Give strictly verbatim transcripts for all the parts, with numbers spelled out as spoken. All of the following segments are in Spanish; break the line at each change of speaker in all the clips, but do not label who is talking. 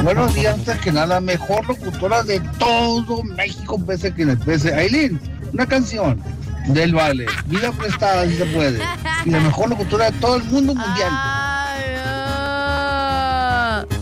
Buenos días, antes que nada, mejor locutora de todo México, pese que le pese. Ailín, una canción del Vale, vida prestada si se puede. Y la mejor locutora de todo el mundo mundial.
Ay, no.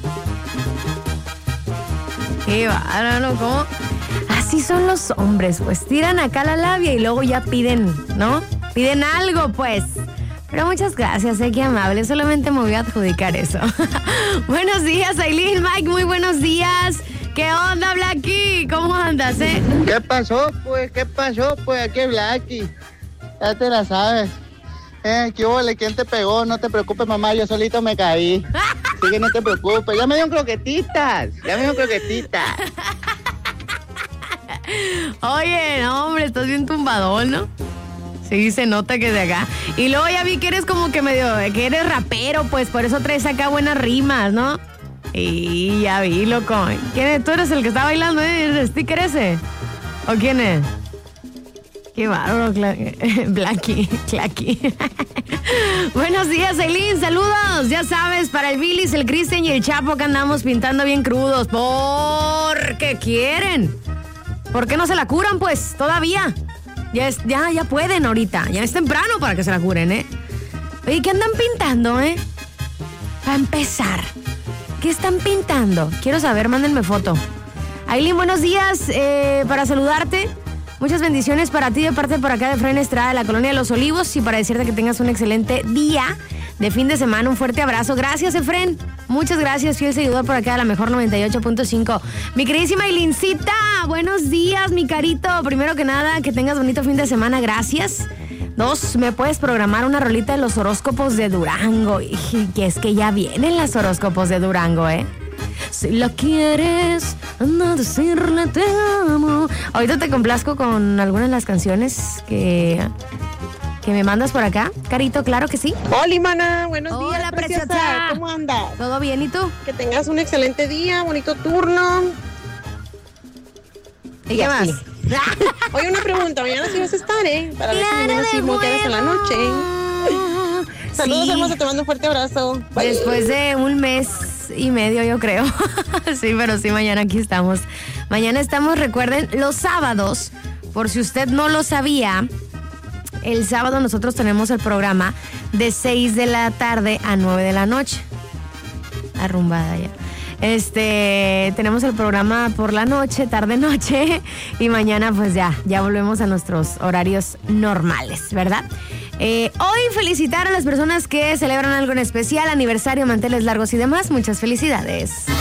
Qué bárbaro, ¿cómo? Así son los hombres, pues tiran acá la labia y luego ya piden, ¿no? Piden algo, pues. Pero muchas gracias, eh, qué amable. Solamente me voy a adjudicar eso. Buenos días, Ailín, Mike, muy buenos días. ¿Qué onda, Blacky? ¿Cómo andas, eh?
¿Qué pasó, pues? ¿Qué pasó, pues? Aquí, Blacky. Ya te la sabes. Eh, ¿qué hubo? ¿Quién te pegó? No te preocupes, mamá, yo solito me caí. Así que no te preocupes. Ya me dieron croquetitas. Ya me dieron croquetitas.
Oye, no, hombre, estás bien tumbadón, ¿no? Sí, se nota que de acá. Y luego ya vi que eres como que medio, que eres rapero, pues por eso traes acá buenas rimas, ¿no? Y ya vi, loco. ¿Quién es? ¿Tú eres el que está bailando, eh? ¿El sticker ese? ¿O quién es? Qué bárbaro, Blacky, Clacky. Buenos días, Ailín, saludos. Ya sabes, para el Billis, el Cristian y el Chapo que andamos pintando bien crudos. Porque quieren. ¿Por qué no se la curan, pues, todavía? Ya, es, ya, ya pueden ahorita. Ya es temprano para que se la curen, ¿eh? Oye, ¿qué andan pintando, eh? Para empezar, ¿qué están pintando? Quiero saber, mándenme foto. Ailín, buenos días. Eh, para saludarte, muchas bendiciones para ti de parte por acá de Efraín Estrada de la Colonia de los Olivos y para decirte que tengas un excelente día de fin de semana. Un fuerte abrazo. Gracias, Efraín. Muchas gracias, fiel seguidor por acá de la mejor noventa y ocho punto cinco. Mi queridísima Ailincita, buenos días, mi carito. Primero que nada, que tengas bonito fin de semana, gracias. Dos, me puedes programar una rolita de los horóscopos de Durango. Y que es que ya vienen los horóscopos de Durango, ¿eh? Si la quieres, anda a decirle te amo. Ahorita te complazco con algunas de las canciones que... que me mandas por acá, Carito, claro que sí.
Hola, mana, buenos
Hola,
días,
preciosa.
preciosa. ¿Cómo andas?
¿Todo bien? ¿Y tú?
Que tengas un excelente día, bonito turno.
¿Y qué más?
Oye, una pregunta, mañana sí vas a estar, ¿eh? Para ver si
Claro,
mañana sí
de
me quedas en la noche. Saludos,
Sí.
hermosa, te mando un fuerte abrazo. Bye.
Después de un mes y medio, yo creo. Sí, pero sí, mañana aquí estamos. Mañana estamos, recuerden, los sábados, por si usted no lo sabía, el sábado nosotros tenemos el programa de seis de la tarde a nueve de la noche. Arrumbada ya. Este, tenemos el programa por la noche, tarde-noche, y mañana pues ya, ya volvemos a nuestros horarios normales, ¿verdad? Eh, hoy felicitar a las personas que celebran algo en especial, aniversario, manteles largos y demás. Muchas felicidades.